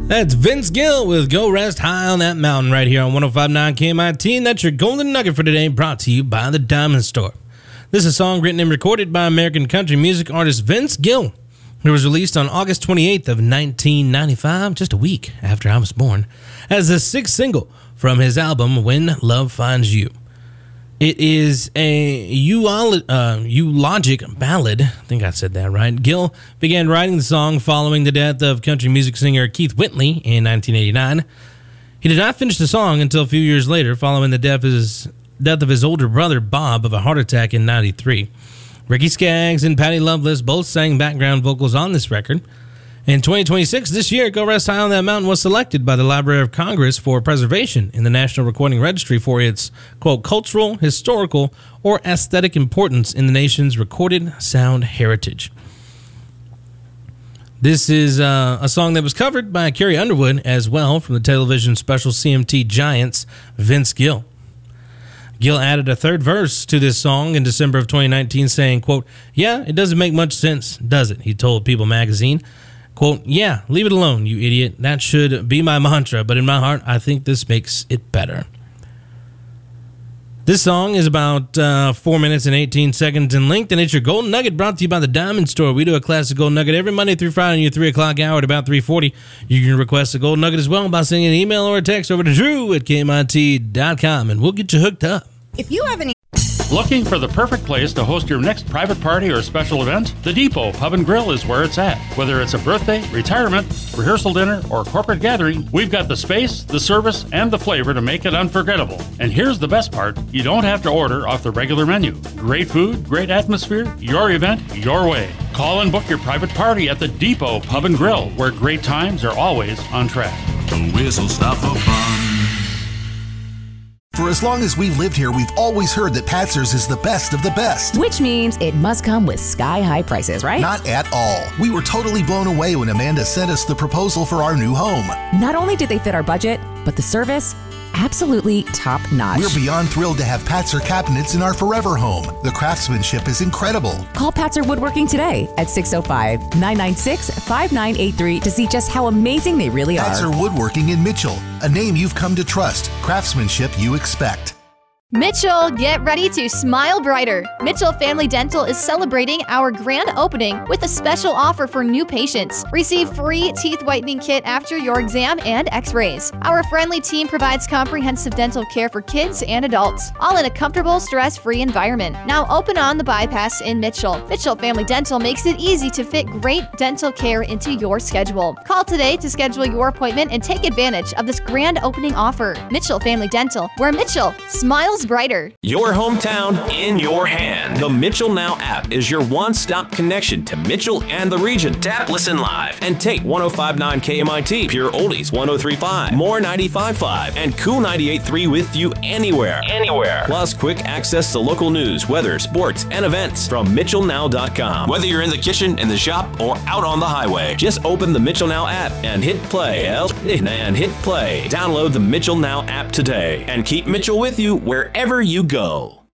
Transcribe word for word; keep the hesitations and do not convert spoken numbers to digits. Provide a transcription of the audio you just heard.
That's Vince Gill with Go Rest High on That Mountain right here on one oh five point nine K M I T, and that's your Golden Nugget for today, brought to you by The Diamond Store. This is a song written and recorded by American country music artist Vince Gill. It was released on August twenty-eighth of nineteen ninety-five, just a week after I was born, as the sixth single from his album When Love Finds You. It is a eulogic uh, ballad. I think I said that right. Gill began writing the song following the death of country music singer Keith Whitley in nineteen eighty-nine. He did not finish the song until a few years later, following the death of his, death of his older brother Bob of a heart attack in ninety-three. Ricky Skaggs and Patty Loveless both sang background vocals on this record. In twenty twenty-six, this year, Go Rest High on That Mountain was selected by the Library of Congress for preservation in the National Recording Registry for its, quote, cultural, historical, or aesthetic importance in the nation's recorded sound heritage. This is uh, a song that was covered by Carrie Underwood as well from the television special C M T Giants, Vince Gill. Gill added a third verse to this song in December of twenty nineteen saying, quote, "Yeah, it doesn't make much sense, does it?" he told People magazine. Quote, "Yeah, leave it alone, you idiot. That should be my mantra, but in my heart, I think this makes it better." This song is about uh, four minutes and eighteen seconds in length, and it's your Golden Nugget brought to you by The Diamond Store. We do a classic Golden Nugget every Monday through Friday in your three o'clock hour at about three forty. You can request a Golden Nugget as well by sending an email or a text over to Drew at K M I T dot com, and we'll get you hooked up. If you have any Looking for the perfect place to host your next private party or special event? The Depot Pub and Grill is where it's at. Whether it's a birthday, retirement, rehearsal dinner, or corporate gathering, we've got the space, the service, and the flavor to make it unforgettable. And here's the best part, you don't have to order off the regular menu. Great food, great atmosphere, your event, your way. Call and book your private party at the Depot Pub and Grill, where great times are always on track. The whistle stop for fun. For as long as we've lived here, we've always heard that Patzer's is the best of the best. Which means it must come with sky-high prices, right? Not at all. We were totally blown away when Amanda sent us the proposal for our new home. Not only did they fit our budget, but the service, absolutely top-notch. We're beyond thrilled to have Patzer cabinets in our forever home. The craftsmanship is incredible. Call Patzer Woodworking today at six oh five, nine nine six, five nine eight three to see just how amazing they really are. Patzer Woodworking in Mitchell, a name you've come to trust. Craftsmanship you expect. Mitchell, get ready to smile brighter. Mitchell Family Dental is celebrating our grand opening with a special offer for new patients. Receive free teeth whitening kit after your exam and x-rays. Our friendly team provides comprehensive dental care for kids and adults, all in a comfortable, stress-free environment. Now open on the bypass in Mitchell. Mitchell Family Dental makes it easy to fit great dental care into your schedule. Call today to schedule your appointment and take advantage of this grand opening offer. Mitchell Family Dental, where Mitchell smiles brighter. Your hometown in your hand. The Mitchell Now app is your one-stop connection to Mitchell and the region. Tap Listen Live and take one oh five point nine K M I T, Pure Oldies one oh three point five, More ninety-five point five, and Cool ninety-eight point three with you anywhere. Anywhere. Plus quick access to local news, weather, sports, and events from Mitchell Now dot com. Whether you're in the kitchen, in the shop, or out on the highway, just open the Mitchell Now app and hit play. And hit play. Download the Mitchell Now app today and keep Mitchell with you wherever you go.